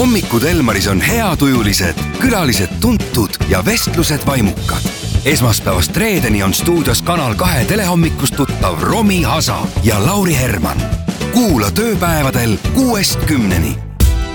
hommikud Elmaris on heatujulised, külalised tuntud ja vestlused vaimukad. Esmaspäevast reedeni on stuudios Kanal 2 telehommikust tuttav Romi Hasa ja Lauri Herman. Kuula tööpäevadel 6-10.